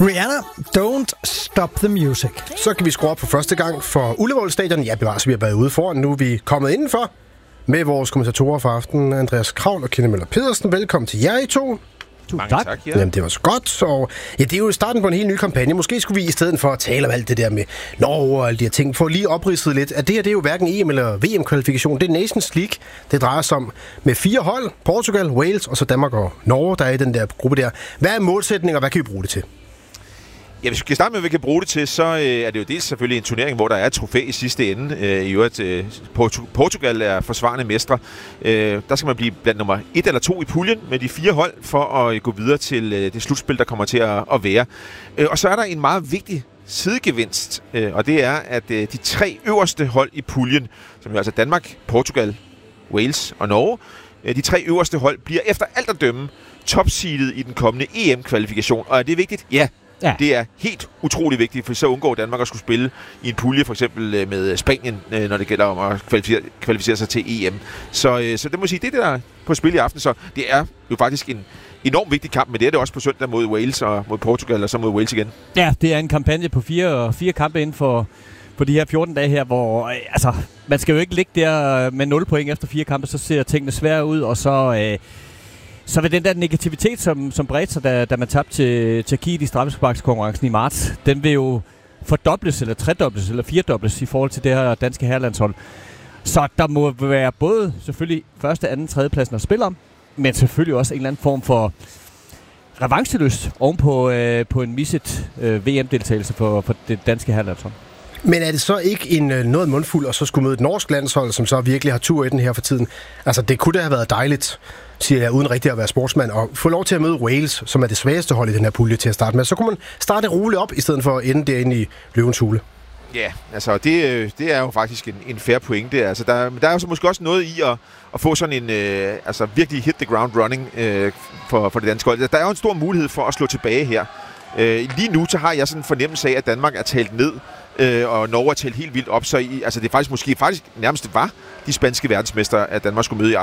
Rihanna, Don't Stop the Music. Så kan vi skrue op for første gang for Ullevål Stadion. Ja, bevares, vi har været ude foran. Nu er vi kommet indenfor med vores kommentatorer for aftenen, Andreas Kravl og Kenneth Møller Pedersen. Velkommen til jer i to. Mange tak. Ja. Jamen, det var så godt. Og ja, det er jo starten på en helt ny kampagne. Måske skulle vi i stedet for at tale om alt det der med Norge og alle de her ting, få lige opridset lidt, at det her, det er jo hverken EM- eller VM-kvalifikation. Det er Nations League, det drejer sig om med 4 hold. Portugal, Wales og så Danmark og Norge, der er i den der gruppe der. Hvad er målsætningen, og hvad kan vi bruge det til? Ja, hvis vi skal starte med, hvad vi kan bruge det til, så er det jo dels selvfølgelig en turnering, hvor der er et trofæ i sidste ende. I øvrigt, Portugal er forsvarende mestre. Der skal man blive blandt nummer 1 eller 2 i puljen med de 4 hold, for at gå videre til det slutspil, der kommer til at være. Og så er der en meget vigtig sidegevinst, og det er, at de 3 øverste hold i puljen, som jo altså Danmark, Portugal, Wales og Norge, de 3 øverste hold bliver efter alt at dømme topseedet i den kommende EM-kvalifikation. Og er det vigtigt? Ja. Ja. Det er helt utrolig vigtigt, for så undgår Danmark at skulle spille i en pulje, for eksempel med Spanien, når det gælder om at kvalificere sig til EM. Så det må sige, det er det, der er på spil i aften. Så det er jo faktisk en enormt vigtig kamp, men det er det også på søndag mod Wales og mod Portugal, og så mod Wales igen. Ja, det er en kampagne på 4 kampe inden for de her 14 dage her, hvor man skal jo ikke ligge der med 0 point efter 4 kampe, så ser tingene svære ud, og så vil den der negativitet, som bredte sig, da man tabte til Tjekkiet i straffesparkskonkurrencen i marts, den vil jo fordobles, eller tredobles, eller firedobles i forhold til det her danske herrelandshold. Så der må være både selvfølgelig første, anden, tredje pladsen at spille om, men selvfølgelig også en eller anden form for revancelyst ovenpå en misset VM-deltagelse for det danske herrelandshold. Men er det så ikke noget mundfuld, og så skulle møde et norsk landshold, som så virkelig har tur i den her for tiden? Altså, det kunne da have været dejligt, siger jeg, uden rigtig at være sportsmand, og få lov til at møde Wales, som er det svageste hold i den her pulje til at starte med. Så kunne man starte roligt op, i stedet for at ende derinde i løvens hule. Ja, altså, det er jo faktisk en fair pointe. Altså, der er jo så måske også noget i at få sådan en, virkelig hit the ground running for det danske hold. Der er jo en stor mulighed for at slå tilbage her. Lige nu, så har jeg sådan en fornemmelse af, at Danmark er talt ned, og Norge er talt helt vildt op, så det faktisk nærmest var de spanske verdensmestre, at Danmark skulle møde i